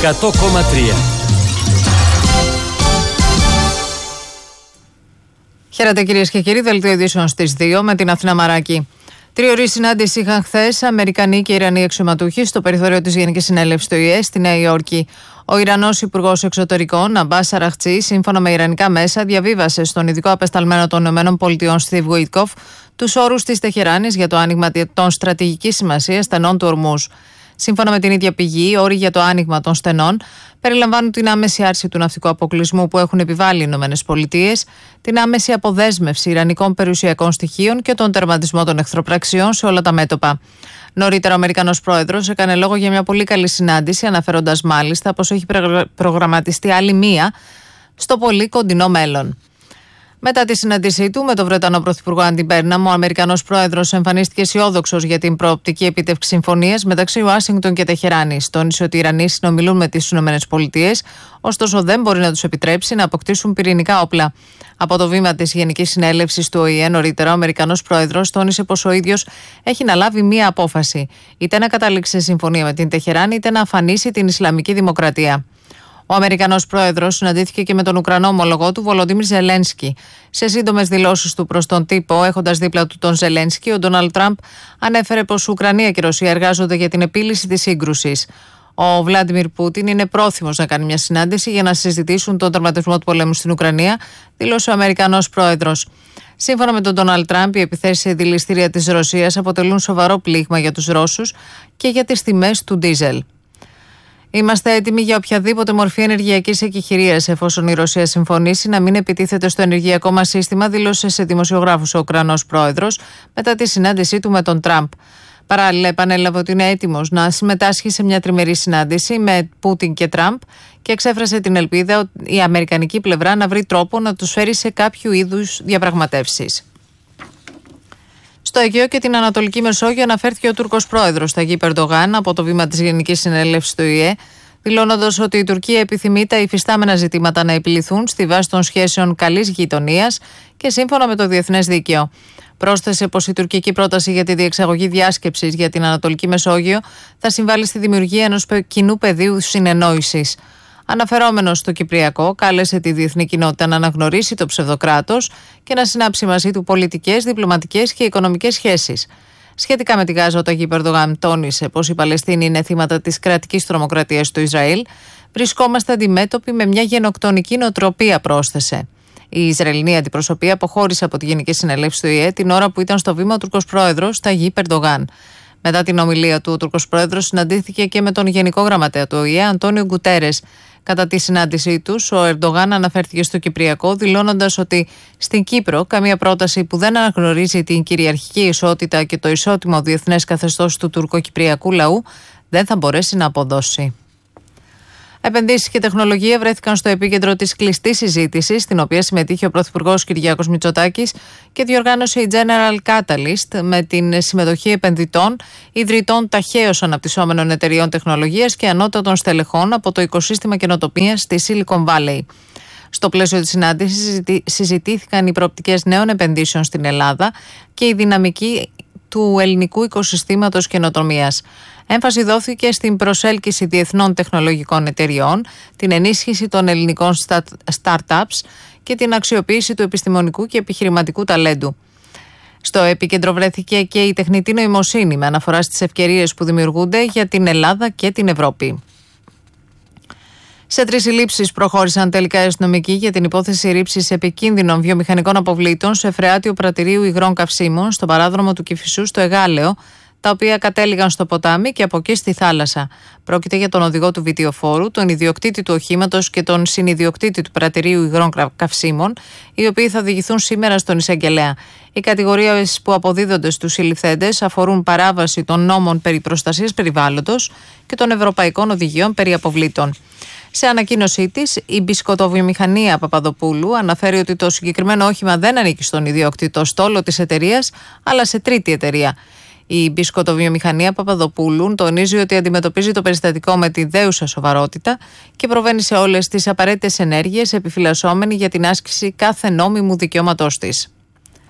100,3. Χαίρετε κυρίες και κύριοι, δελτίο ειδήσεων στις 2 με την Αθηνά Μαράκη. Τριωρή συνάντηση είχαν χθες Αμερικανοί και Ιρανοί αξιωματούχοι στο περιθώριο της Γενικής Συνέλευσης του ΙΕ στη Νέα Υόρκη. Ο Ιρανός Υπουργός Εξωτερικών, Αμπάς Αραχτζή, σύμφωνα με ιρανικά μέσα, διαβίβασε στον ειδικό απεσταλμένο των ΗΠΑ, Στιβ Γουίτκοφ, τους όρους της Τεχεράνης για το άνοιγμα των στρατηγικής σημασίας στενών του Ορμούζ. Σύμφωνα με την ίδια πηγή, οι όροι για το άνοιγμα των στενών περιλαμβάνουν την άμεση άρση του ναυτικού αποκλεισμού που έχουν επιβάλει οι ΗΠΑ, την άμεση αποδέσμευση ιρανικών περιουσιακών στοιχείων και τον τερματισμό των εχθροπραξιών σε όλα τα μέτωπα. Νωρίτερα, ο Αμερικανός πρόεδρος έκανε λόγο για μια πολύ καλή συνάντηση, αναφέροντας μάλιστα πως έχει προγραμματιστεί άλλη μία στο πολύ κοντινό μέλλον. Μετά τη συνάντησή του με τον Βρετανό Πρωθυπουργό Άντι Μπέρναμ, ο Αμερικανός πρόεδρος εμφανίστηκε αισιόδοξος για την προοπτική επίτευξη συμφωνίας μεταξύ Ουάσιγκτον και Τεχεράνης. Τόνισε ότι οι Ιρανοί συνομιλούν με τις ΗΠΑ, ωστόσο δεν μπορεί να τους επιτρέψει να αποκτήσουν πυρηνικά όπλα. Από το βήμα της Γενικής Συνέλευσης του ΟΗΕ, νωρίτερα, ο Αμερικανός πρόεδρος τόνισε πως ο ίδιος έχει να λάβει μία απόφαση: είτε να καταλήξει σε συμφωνία με την Τεχεράνη, είτε να αφανίσει την Ισλαμική Δημοκρατία. Ο Αμερικανός πρόεδρος συναντήθηκε και με τον Ουκρανό ομολογό του Βολοντίμιρ Ζελένσκι. Σε σύντομες δηλώσεις του προς τον τύπο, έχοντας δίπλα του τον Ζελένσκι, ο Ντόναλντ Τραμπ ανέφερε πως Ουκρανία και Ρωσία εργάζονται για την επίλυση της σύγκρουσης. Ο Βλάντιμιρ Πούτιν είναι πρόθυμος να κάνει μια συνάντηση για να συζητήσουν τον τερματισμό του πολέμου στην Ουκρανία, δήλωσε ο Αμερικανός πρόεδρος. Σύμφωνα με τον Ντόναλντ Τραμπ, οι επιθέσεις σε δηληστήρια της Ρωσίας αποτελούν σοβαρό πλήγμα για τους Ρώσους και για τις τιμές του ντίζελ. Είμαστε έτοιμοι για οποιαδήποτε μορφή ενεργειακής εκεχηρίας, εφόσον η Ρωσία συμφωνήσει να μην επιτίθεται στο ενεργειακό μας σύστημα, δήλωσε σε δημοσιογράφους ο Ουκρανός πρόεδρος μετά τη συνάντησή του με τον Τραμπ. Παράλληλα, επανέλαβε ότι είναι έτοιμος να συμμετάσχει σε μια τριμερή συνάντηση με Πούτιν και Τραμπ και εξέφρασε την ελπίδα η αμερικανική πλευρά να βρει τρόπο να τους φέρει σε κάποιο είδους διαπραγματεύσεις. Στο Αιγαίο και την Ανατολική Μεσόγειο αναφέρθηκε ο Τούρκος πρόεδρος Ταγίπ Ερντογάν από το βήμα της Γενικής Συνέλευσης του ΙΕ, δηλώνοντας ότι η Τουρκία επιθυμεί τα υφιστάμενα ζητήματα να επιληθούν στη βάση των σχέσεων καλής γειτονίας και σύμφωνα με το διεθνές δίκαιο. Πρόσθεσε πως η τουρκική πρόταση για τη διεξαγωγή διάσκεψης για την Ανατολική Μεσόγειο θα συμβάλλει στη δημιουργία ενός κοινού πεδίου συνεννόησης. Αναφερόμενος στο Κυπριακό, κάλεσε τη διεθνή κοινότητα να αναγνωρίσει το ψευδοκράτος και να συνάψει μαζί του πολιτικές, διπλωματικές και οικονομικές σχέσεις. Σχετικά με τη Γάζα, ο Ταγίπ Ερντογάν τόνισε πως οι Παλαιστίνοι είναι θύματα της κρατικής τρομοκρατίας του Ισραήλ. Βρισκόμαστε αντιμέτωποι με μια γενοκτονική νοοτροπία, πρόσθεσε. Η Ισραηλινή αντιπροσωπεία αποχώρησε από τη Γενική Συνέλευση του ΙΕ την ώρα που ήταν στο βήμα ο Τουρκός πρόεδρος Ταγίπ Ερντογάν. Μετά την ομιλία του, ο Τουρκός πρόεδρος συναντήθηκε και με τον Γενικό Γραμματέα του ΟΗΕ, Αντώνιο Γκουτέρες. Κατά τη συνάντησή τους, ο Ερντογάν αναφέρθηκε στο Κυπριακό, δηλώνοντας ότι στην Κύπρο καμία πρόταση που δεν αναγνωρίζει την κυριαρχική ισότητα και το ισότιμο διεθνές καθεστώς του τουρκοκυπριακού λαού δεν θα μπορέσει να αποδώσει. Επενδύσεις και τεχνολογία βρέθηκαν στο επίκεντρο της κλειστής συζήτησης, στην οποία συμμετείχε ο Πρωθυπουργός Κυριάκος Μητσοτάκης και διοργάνωσε η General Catalyst με την συμμετοχή επενδυτών, ιδρυτών ταχαίως αναπτυσσόμενων εταιριών τεχνολογίας και ανώτατων στελεχών από το οικοσύστημα καινοτομίας στη Silicon Valley. Στο πλαίσιο της συνάντησης συζητήθηκαν οι προοπτικές νέων επενδύσεων στην Ελλάδα και η δυναμική του ελληνικού οικοσυστήματος καινοτομίας. Έμφαση δόθηκε στην προσέλκυση διεθνών τεχνολογικών εταιριών, την ενίσχυση των ελληνικών startups και την αξιοποίηση του επιστημονικού και επιχειρηματικού ταλέντου. Στο επίκεντρο βρέθηκε και η τεχνητή νοημοσύνη, με αναφορά στις ευκαιρίες που δημιουργούνται για την Ελλάδα και την Ευρώπη. Σε 3 συλλήψεις προχώρησαν τελικά οι αστυνομικοί για την υπόθεση ρήψης επικίνδυνων βιομηχανικών αποβλήτων σε φρεάτιο πρατηρίου υγρών καυσίμων στον παράδρομο του Κηφισού στο Εγάλεο, τα οποία κατέληγαν στο ποτάμι και από εκεί στη θάλασσα. Πρόκειται για τον οδηγό του βιτιοφόρου, τον ιδιοκτήτη του οχήματος και τον συνιδιοκτήτη του πρατηρίου υγρών καυσίμων, οι οποίοι θα οδηγηθούν σήμερα στον εισαγγελέα. Οι κατηγορίες που αποδίδονται στους συλληφθέντες αφορούν παράβαση των νόμων περί προστασίας περιβάλλοντος και των ευρωπαϊκών οδηγιών περί αποβλήτων. Σε ανακοίνωσή της, η μπισκοτοβιομηχανία Παπαδοπούλου αναφέρει ότι το συγκεκριμένο όχημα δεν ανήκει στον ιδιοκτήτο στόλο της εταιρείας, αλλά σε τρίτη εταιρεία. Η μπισκοτοβιομηχανία Παπαδοπούλου τονίζει ότι αντιμετωπίζει το περιστατικό με τη δέουσα σοβαρότητα και προβαίνει σε όλες τις απαραίτητες ενέργειες επιφυλασσόμενη για την άσκηση κάθε νόμιμου δικαιώματός της.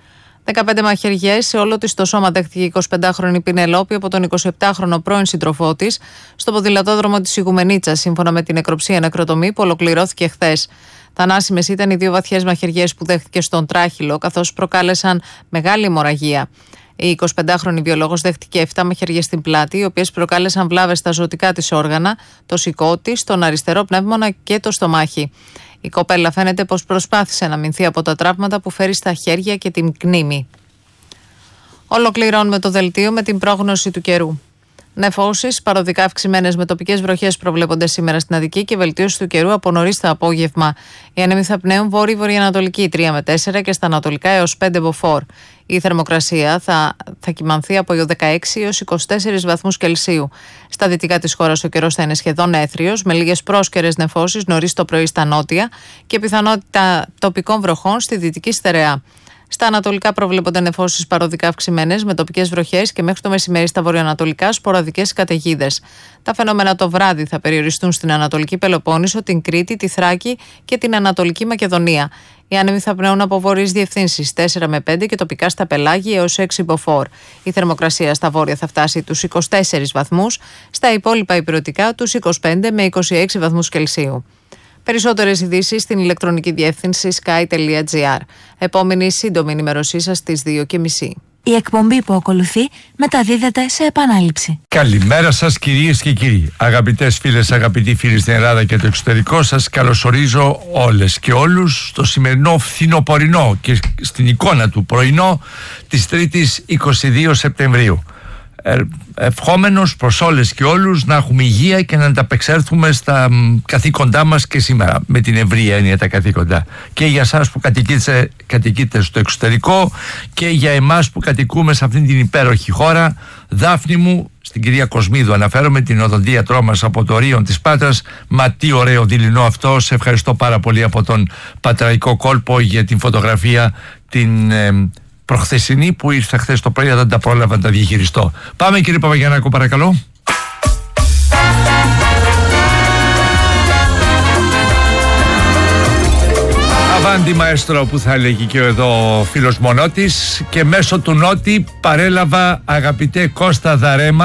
15 μαχαιριές σε όλο της το σώμα δέχτηκε η 25χρονη Πινελόπη από τον 27χρονο πρώην σύντροφό της στο ποδηλατόδρομο της Ιγουμενίτσας, σύμφωνα με την νεκροψία νεκροτομή που ολοκληρώθηκε χθες. Θανάσιμες ήταν οι 2 βαθιές μαχαιριές που δέχτηκε στον τράχυλο, καθώς προκάλεσαν μεγάλη αιμορραγία. Η 25χρονη βιολόγος δέχτηκε 7 μαχαιριές στην πλάτη, οι οποίες προκάλεσαν βλάβες στα ζωτικά της όργανα, το σηκώ της, τον αριστερό πνεύμονα και το στομάχι. Η κοπέλα φαίνεται πως προσπάθησε να μηνθεί από τα τραύματα που φέρει στα χέρια και την κνήμη. Ολοκληρώνουμε το δελτίο με την πρόγνωση του καιρού. Νεφώσεις παροδικά αυξημένες με τοπικές βροχές προβλέπονται σήμερα στην Αττική και βελτίωση του καιρού από νωρίς το απόγευμα. Οι άνεμοι θα πνέουν βόρειο-βορειοανατολική 3 με 4 και στα ανατολικά έως 5 μποφόρ. Η θερμοκρασία θα κυμανθεί από 16 έως 24 βαθμούς Κελσίου. Στα δυτικά της χώρας ο καιρός θα είναι σχεδόν έθριος, με λίγες πρόσκαιρες νεφώσεις νωρίς το πρωί στα νότια και πιθανότητα τοπικών βροχών στη δυτική στερεά. Στα ανατολικά προβλέπονται νεφώσεις παροδικά αυξημένες με τοπικές βροχές και μέχρι το μεσημέρι στα βορειοανατολικά σποραδικές καταιγίδες. Τα φαινόμενα το βράδυ θα περιοριστούν στην Ανατολική Πελοπόννησο, την Κρήτη, τη Θράκη και την Ανατολική Μακεδονία. Οι άνεμοι θα πνέουν από βορειές διευθύνσεις 4 με 5 και τοπικά στα πελάγια έως 6 μποφόρ. Η θερμοκρασία στα βόρεια θα φτάσει τους 24 βαθμούς, στα υπόλοιπα ηπειρωτικά τους 25 με 26 βαθμούς Κελσίου. Περισσότερες ειδήσεις στην ηλεκτρονική διεύθυνση sky.gr. Επόμενη σύντομη ενημέρωσή σας στις 2:30. Η εκπομπή που ακολουθεί μεταδίδεται σε επανάληψη. Καλημέρα σας κυρίες και κύριοι. Αγαπητές φίλες, αγαπητοί φίλοι στην Ελλάδα και το εξωτερικό, σας καλωσορίζω όλες και όλους στο σημερινό φθινοπορεινό και στην εικόνα του πρωινό της 3ης 22 Σεπτεμβρίου. Ευχόμενος προς όλες και όλους να έχουμε υγεία και να ανταπεξέλθουμε στα καθήκοντά μας και σήμερα, με την ευρία έννοια τα καθήκοντα, και για εσάς που κατοικείτε στο εξωτερικό και για εμάς που κατοικούμε σε αυτήν την υπέροχη χώρα. Δάφνη μου, στην κυρία Κοσμίδου αναφέρομαι, την οδοντίατρό μας από το Ρίον της Πάτρας. Μα τι ωραίο δειλινό αυτό. Σε ευχαριστώ πάρα πολύ από τον Πατραϊκό Κόλπο για την φωτογραφία την προχθεσινή που ήρθα χθες το πρωί, δεν τα πρόλαβα να τα διαχειριστώ. Πάμε κύριε Παπαγιαννάκο, παρακαλώ. Αβάντι μαέστρο, που θα έλεγε και εδώ ο φίλος Μονότης, και μέσω του Νότη παρέλαβα, αγαπητέ Κώστα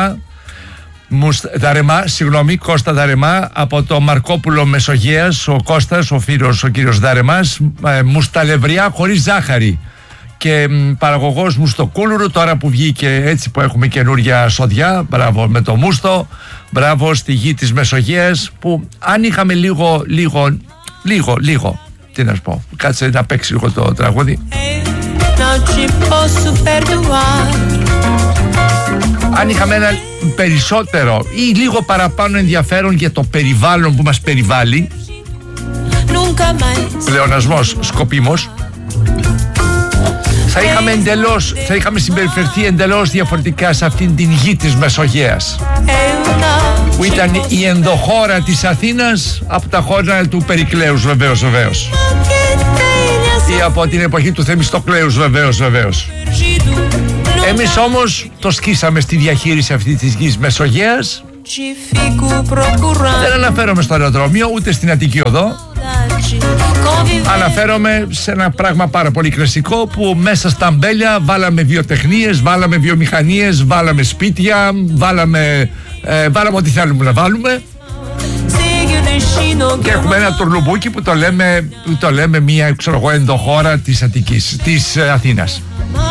Κώστα Δαρεμά από το Μαρκόπουλο Μεσογείας. Ο Κώστας, ο φίλος, ο κύριος Δαρεμάς, μουσταλευριά χωρίς ζάχαρη και παραγωγός μουστοκούλουρου, τώρα που βγήκε έτσι που έχουμε καινούρια σοδιά. Μπράβο με το μούστο, μπράβο στη γη της Μεσογείας, που αν είχαμε λίγο, τι να σου πω, κάτσε να παίξει λίγο το τραγούδι. Αν είχαμε ένα περισσότερο ή λίγο παραπάνω ενδιαφέρον για το περιβάλλον που μας περιβάλλει, πλεονασμός σκοπίμος, θα είχαμε συμπεριφερθεί εντελώς διαφορετικά σε αυτήν την γη της Μεσογείας, που ήταν η ενδοχώρα της Αθήνας από τα χώρα του Περικλέους, βεβαίως, ή από την εποχή του Θεμιστοκλέους, βεβαίως. Εμείς όμως το σκίσαμε στη διαχείριση αυτή της γης Μεσογείας. Δεν αναφέρομαι στο αεροδρόμιο ούτε στην Αττική Οδό. Αναφέρομαι σε ένα πράγμα πάρα πολύ κλασικό, που μέσα στα αμπέλια βάλαμε βιοτεχνίες, βάλαμε βιομηχανίες, βάλαμε σπίτια, βάλαμε ό,τι θέλουμε να βάλουμε, και έχουμε ένα τουρλουμπούκι που το λέμε μια ενδοχώρα της Αττικής, της Αθήνας.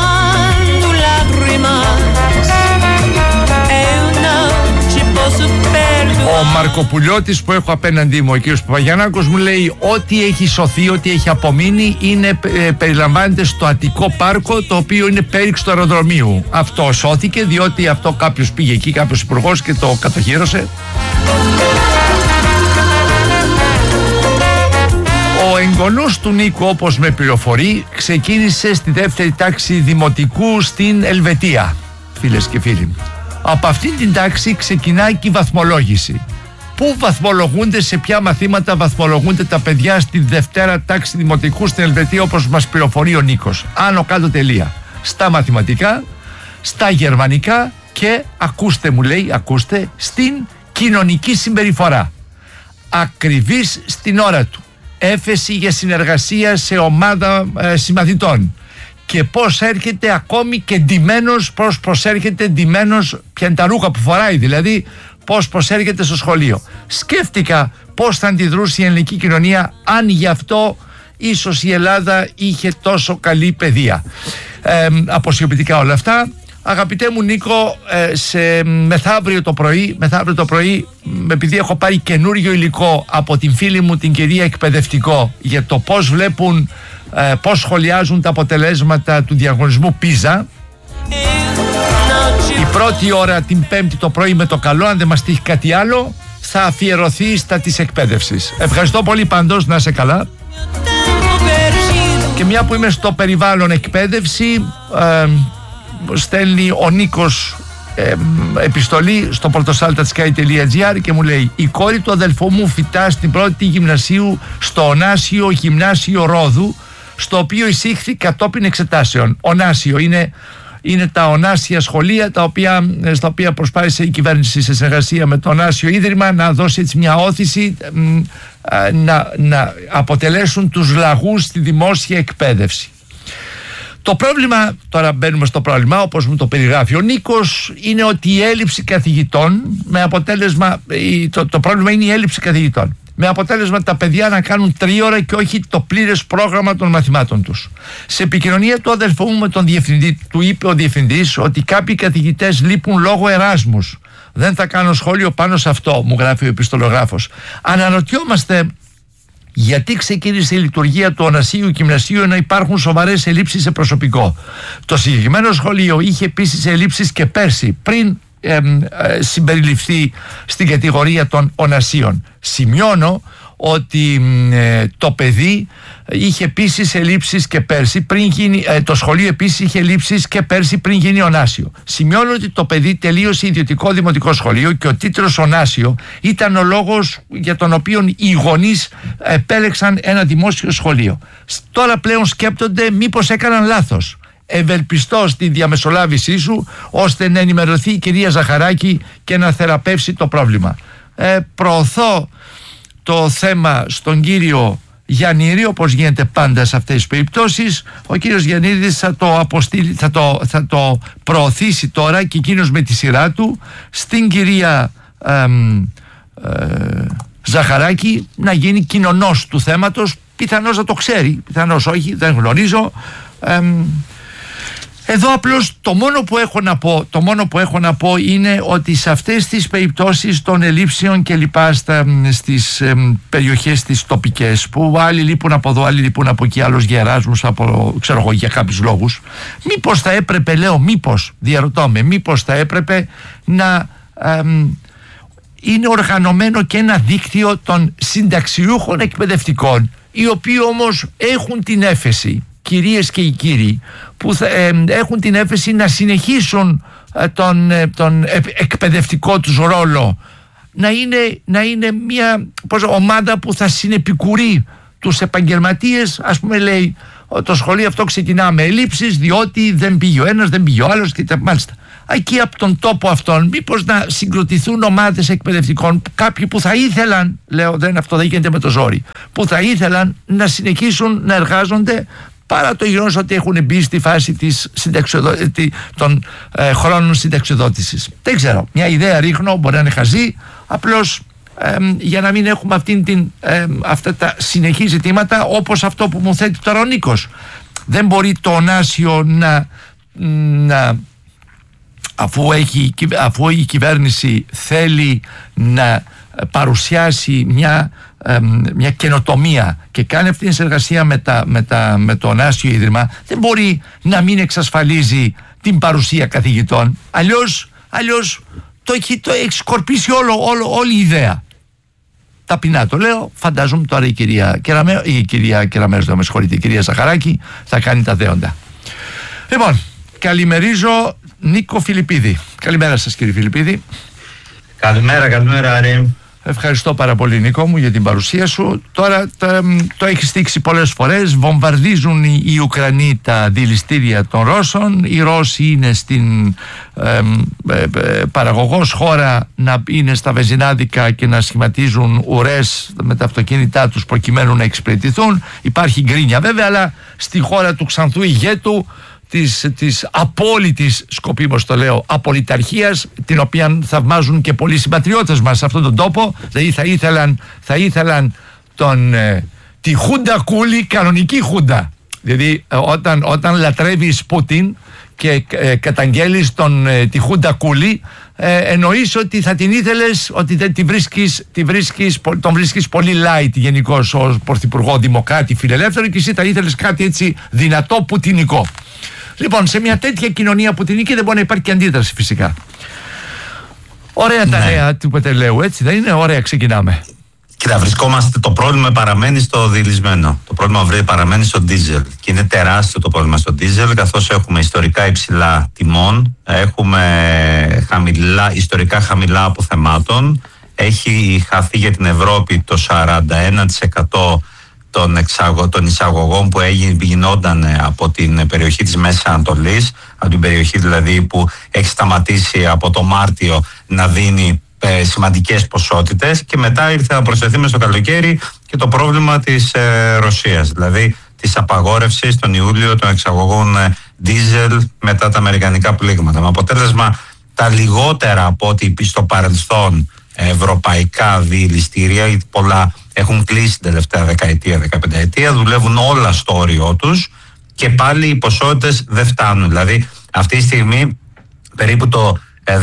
Ο Μαρκοπουλιώτης που έχω απέναντί μου, ο κ. Παπαγιαννάκος, μου λέει ό,τι έχει σωθεί, ό,τι έχει απομείνει περιλαμβάνεται στο Αττικό Πάρκο, το οποίο είναι πέριξ του αεροδρομίου. Αυτό σώθηκε διότι αυτό κάποιος πήγε εκεί, κάποιος υπουργός, και το κατοχύρωσε. Ο εγγονός του Νίκου, όπως με πληροφορεί, ξεκίνησε στη δεύτερη τάξη δημοτικού στην Ελβετία, φίλες και φίλοι. Από αυτήν την τάξη ξεκινάει και η βαθμολόγηση. Πού βαθμολογούνται, σε ποια μαθήματα βαθμολογούνται τα παιδιά στη δευτέρα τάξη δημοτικού στην Ελβετία, όπως μας πληροφορεί ο Νίκος? Άνω κάτω τελεία. Στα μαθηματικά, στα γερμανικά και, ακούστε μου λέει, στην κοινωνική συμπεριφορά. Ακριβής στην ώρα του. Έφεση για συνεργασία σε ομάδα συμμαθητών. και πώς έρχεται ακόμη και ντυμένος, πώς προσέρχεται ντυμένος, ποια είναι τα ρούχα που φοράει δηλαδή, πώς προσέρχεται στο σχολείο. Σκέφτηκα πώς θα αντιδρούσε η ελληνική κοινωνία αν γι' αυτό ίσως η Ελλάδα είχε τόσο καλή παιδεία. Αποσιωπητικά όλα αυτά. Αγαπητέ μου Νίκο, μεθαύριο το πρωί, επειδή έχω πάρει καινούριο υλικό από την φίλη μου την κυρία εκπαιδευτικό για το πώς βλέπουν, πώς σχολιάζουν τα αποτελέσματα του διαγωνισμού PISA, η πρώτη ώρα την Πέμπτη το πρωί με το καλό, αν δεν μας τύχει κάτι άλλο, θα αφιερωθεί στα της εκπαίδευσης. Ευχαριστώ πολύ πάντως, να είσαι καλά. Και μια που είμαι στο περιβάλλον εκπαίδευση, στέλνει ο Νίκος επιστολή στο portosaltatsky.gr και μου λέει: η κόρη του αδελφού μου φοιτά στην πρώτη γυμνασίου στο Ωνάσιο Γυμνάσιο Ρόδου, στο οποίο εισήχθη κατόπιν εξετάσεων. Ωνάσιο είναι τα ωνάσια σχολεία στα οποία προσπάθησε η κυβέρνηση σε συνεργασία με το Ωνάσιο Ίδρυμα να δώσει έτσι μια όθηση να αποτελέσουν τους λαγούς στη δημόσια εκπαίδευση. Το πρόβλημα, τώρα μπαίνουμε στο πρόβλημα όπως μου το περιγράφει ο Νίκος, είναι ότι η έλλειψη καθηγητών με αποτέλεσμα, το πρόβλημα είναι η έλλειψη καθηγητών, με αποτέλεσμα τα παιδιά να κάνουν 3 ώρα και όχι το πλήρες πρόγραμμα των μαθημάτων τους. Σε επικοινωνία του αδελφού μου με τον διευθυντή, του είπε ο διευθυντής ότι κάποιοι καθηγητές λείπουν λόγω Εράσμους. Δεν θα κάνω σχόλιο πάνω σε αυτό, μου γράφει ο επιστολογράφος. Αναρωτιόμαστε γιατί ξεκίνησε η λειτουργία του Ωνασίου Γυμνασίου ενώ υπάρχουν σοβαρές ελλείψεις σε προσωπικό. Το συγκεκριμένο σχολείο είχε επίσης ελλείψεις και πέρσι, πριν συμπεριληφθεί στην κατηγορία των Ωνασίων. Σημειώνω ότι το παιδί είχε επίσης ελλείψεις και πέρσι πριν γίνει, το σχολείο επίσης είχε ελλείψεις και πέρσι πριν γίνει Ωνάσιο. Σημειώνω ότι το παιδί τελείωσε ιδιωτικό δημοτικό σχολείο και ο τίτλος Ωνάσιο ήταν ο λόγος για τον οποίο οι γονείς επέλεξαν ένα δημόσιο σχολείο. Τώρα πλέον σκέπτονται μήπως έκαναν λάθος. Ευελπιστώ στη διαμεσολάβησή σου ώστε να ενημερωθεί η κυρία Ζαχαράκη και να θεραπεύσει το πρόβλημα. Προωθώ το θέμα στον κύριο Γιαννήρη, όπως γίνεται πάντα σε αυτές τις περιπτώσεις. Ο κύριος Γιαννήρης θα το προωθήσει τώρα και εκείνος με τη σειρά του στην κυρία Ζαχαράκη να γίνει κοινωνός του θέματος. Πιθανώς να το ξέρει, πιθανώς όχι, δεν γνωρίζω. Εδώ απλώς το μόνο που έχω να πω είναι ότι σε αυτές τις περιπτώσεις των ελλείψεων και λοιπά στις περιοχές τις τοπικές, που άλλοι λείπουν από εδώ, άλλοι λείπουν από εκεί, άλλος γεράσμους από, ξέρω εγώ, για κάποιους λόγους, μήπως θα έπρεπε, μήπως θα έπρεπε να είναι οργανωμένο και ένα δίκτυο των συνταξιούχων εκπαιδευτικών, οι οποίοι όμως έχουν την έφεση, κυρίες και οι κύριοι, που έχουν την έφεση να συνεχίσουν τον εκπαιδευτικό τους ρόλο, να είναι μια ομάδα που θα συνεπικουρεί τους επαγγελματίες. Ας πούμε, λέει, το σχολείο αυτό ξεκινά με ελλείψεις διότι δεν πήγε ο ένας, δεν πήγε ο άλλος και μάλιστα. Εκεί από τον τόπο αυτόν μήπως να συγκροτηθούν ομάδες εκπαιδευτικών, κάποιοι που θα ήθελαν, λέω, αυτό δεν γίνεται με το ζόρι, που θα ήθελαν να συνεχίσουν να εργάζονται, παρά το γεγονός ότι έχουν μπει στη φάση των χρόνων συνταξιοδότησης. Δεν ξέρω, μια ιδέα ρίχνω, μπορεί να είναι χαζή, απλώς για να μην έχουμε αυτά τα συνεχή ζητήματα, όπως αυτό που μου θέτει τώρα ο Νίκος. Δεν μπορεί το Ωνάσιο αφού η κυβέρνηση θέλει να παρουσιάσει μια καινοτομία και κάνει αυτή την συνεργασία με το Ωνάσιο Ίδρυμα, δεν μπορεί να μην εξασφαλίζει την παρουσία καθηγητών. Αλλιώς το έχει σκορπίσει όλη η ιδέα. Ταπεινά το λέω, φαντάζομαι τώρα η κυρία Κεραμέζο, η κυρία Ζαχαράκη θα κάνει τα δέοντα. Λοιπόν, καλημερίζω Νίκο Φιλιππίδη. Καλημέρα σας, κύριε Φιλιππίδη. Καλημέρα, ρε. Ευχαριστώ πάρα πολύ, Νίκο μου, για την παρουσία σου. Τώρα το έχει στήξει πολλές φορές. Βομβαρδίζουν οι Ουκρανοί τα δηληστήρια των Ρώσων. Οι Ρώσοι είναι στην παραγωγός χώρα, να είναι στα βενζινάδικα και να σχηματίζουν ουρές με τα αυτοκίνητά τους προκειμένου να εξυπηρετηθούν. Υπάρχει γκρίνια βέβαια, αλλά στη χώρα του Ξανθού ηγέτου της απόλυτης, σκοπίμως το λέω, απολυταρχίας, την οποία θαυμάζουν και πολλοί συμπατριώτες μας σε αυτόν τον τόπο. Δηλαδή θα ήθελαν τη Χούντα Κούλη, κανονική Χούντα. Δηλαδή όταν λατρεύεις Πούτιν και καταγγέλεις τη Χούντα Κούλη, εννοείς ότι θα την ήθελες, ότι τον βρίσκεις πολύ light γενικώς ως πρωθυπουργό, δημοκράτη, φιλελεύθερο, και εσύ θα ήθελες κάτι έτσι δυνατό πουτινικό. Λοιπόν, σε μια τέτοια κοινωνία πουτινική δεν μπορεί να υπάρχει και αντίδραση φυσικά. Ωραία τα νέα του πετρελαίου, έτσι δεν είναι? Ωραία, ξεκινάμε. Κοίτα, το πρόβλημα παραμένει στο διελισμένο. Το πρόβλημα παραμένει στο ντίζελ. Και είναι τεράστιο το πρόβλημα στο ντίζελ, καθώς έχουμε ιστορικά υψηλά τιμών, έχουμε ιστορικά χαμηλά αποθεμάτων. Έχει χαθεί για την Ευρώπη το 41% των εισαγωγών που γινόταν από την περιοχή της Μέσης Ανατολής, από την περιοχή δηλαδή που έχει σταματήσει από το Μάρτιο να δίνει σημαντικές ποσότητες, και μετά ήρθε να προσθεθεί μες στο καλοκαίρι και το πρόβλημα της Ρωσίας, δηλαδή της απαγόρευσης τον Ιούλιο των εξαγωγών ντίζελ μετά τα αμερικανικά πλήγματα, με αποτέλεσμα τα λιγότερα από ό,τι στο παρελθόν ευρωπαϊκά διελιστήρια, γιατί πολλά έχουν κλείσει την τελευταία 10-15 δουλεύουν όλα στο όριό τους και πάλι οι ποσότητες δεν φτάνουν. Δηλαδή αυτή τη στιγμή περίπου το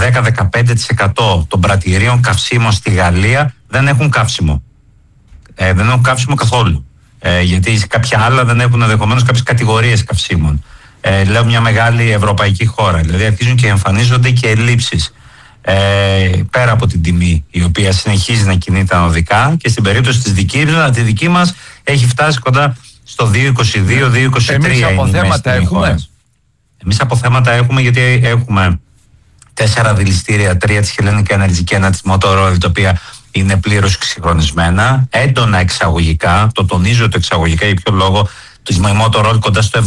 10-15% των πρατηρίων καυσίμων στη Γαλλία δεν έχουν καύσιμο. Δεν έχουν καύσιμο καθόλου. Γιατί κάποια άλλα δεν έχουν ενδεχομένως κάποιες κατηγορίες καυσίμων. Λέω μια μεγάλη ευρωπαϊκή χώρα. Δηλαδή αρχίζουν και εμφανίζονται και ελλείψεις. Πέρα από την τιμή, η οποία συνεχίζει να κινείται ανωδικά, και στην περίπτωση της δική μας έχει φτάσει κοντά στο 2,22-2,23. Εμείς αποθέματα έχουμε. Εμείς αποθέματα έχουμε, γιατί έχουμε 4 δηληστήρια, 3 της Hellenic Energy και 1 της Motorola, τα οποία είναι πλήρως εξυγχρονισμένα, έντονα εξαγωγικά. Το τονίζω το εξαγωγικά, για ποιο λόγο? Της Motorola κοντά στο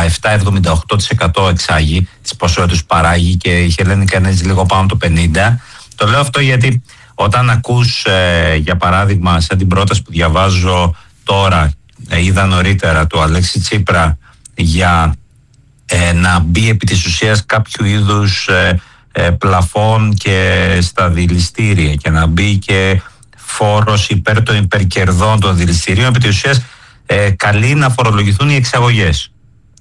77-78% εξάγει τις ποσότητες που παράγει, και η Hellenic Energy λίγο πάνω το 50%. Το λέω αυτό γιατί όταν ακούς για παράδειγμα σαν την πρόταση που διαβάζω τώρα, είδα νωρίτερα, του Αλέξη Τσίπρα, για να μπει επί της ουσίας κάποιο είδους πλαφόν και στα δηληστήρια, και να μπει και φόρος υπέρ των υπερκερδών των δηληστηρίων, επί της ουσίας καλεί να φορολογηθούν οι εξαγωγές.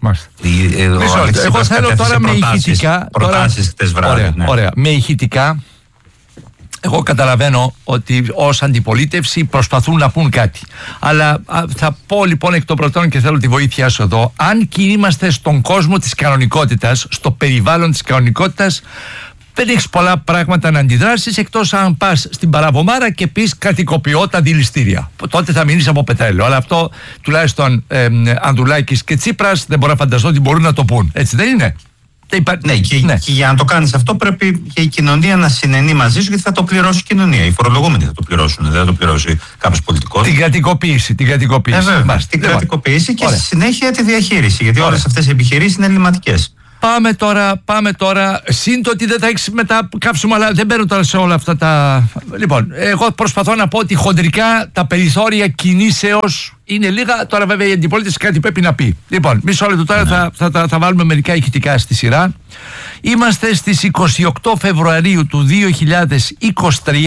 Εγώ θέλω τώρα με ηχητικά. Ωραία, με ηχητικά. Εγώ καταλαβαίνω ότι ως αντιπολίτευση προσπαθούν να πούν κάτι. Αλλά θα πω λοιπόν εκ των προτέρων, και θέλω τη βοήθειά σου εδώ, αν και είμαστε στον κόσμο της κανονικότητας, στο περιβάλλον της κανονικότητας, δεν έχεις πολλά πράγματα να αντιδράσεις, εκτός αν πας στην Παραβομάρα και πεις κατοικοποιώ τα δηληστήρια. Τότε θα μείνεις από πετρέλαιο. Αλλά αυτό τουλάχιστον Ανδρουλάκης και Τσίπρας δεν μπορώ να φανταστώ ότι μπορούν να το πούν. Έτσι δεν είναι? Ναι, και για να το κάνεις αυτό πρέπει και η κοινωνία να συνενεί μαζί σου, γιατί θα το πληρώσει η κοινωνία. Οι φορολογούμενοι θα το πληρώσουν, δεν θα το πληρώσει κάποιος πολιτικός. Την κρατικοποίηση. Την κρατικοποίηση και στη συνέχεια τη διαχείριση, γιατί όλες αυτές οι επιχειρήσεις είναι ελληματικές. Πάμε τώρα. Σύντομα ότι δεν θα έχεις μετά καύσιμο, αλλά δεν μπαίνω τώρα σε όλα αυτά τα. Λοιπόν, εγώ προσπαθώ να πω ότι χοντρικά τα περιθώρια κινήσεως είναι λίγα. Τώρα, βέβαια, η αντιπολίτευση κάτι πρέπει να πει. Λοιπόν, μισό λεπτό τώρα, θα βάλουμε μερικά ηχητικά στη σειρά. Είμαστε στις 28 Φεβρουαρίου του 2023.